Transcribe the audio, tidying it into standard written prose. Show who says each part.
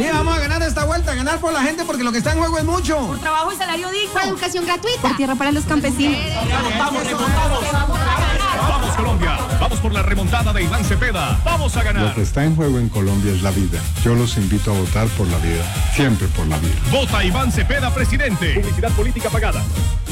Speaker 1: Sí, vamos a ganar esta vuelta, ganar por la gente porque lo que está en juego es mucho.
Speaker 2: Por trabajo y salario digno.
Speaker 3: Por educación gratuita.
Speaker 2: Por tierra para los campesinos.
Speaker 4: Vamos Colombia, vamos por la remontada de Iván Cepeda. Vamos a ganar.
Speaker 5: Lo que está en juego en Colombia es la vida. Yo los invito a votar por la vida, siempre por la vida.
Speaker 4: Vota Iván Cepeda, presidente. Publicidad política pagada.